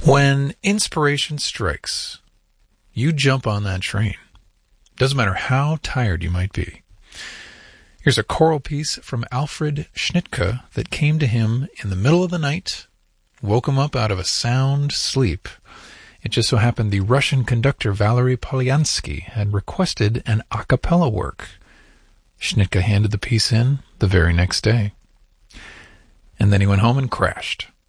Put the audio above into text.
When inspiration strikes, you jump on that train. Doesn't matter how tired you might be. Here's a choral piece from Alfred Schnittke that came to him in the middle of the night, woke him up out of a sound sleep. It just so happened the Russian conductor Valery Polyansky had requested an a cappella work. Schnittke handed the piece in the very next day. And then he went home and crashed.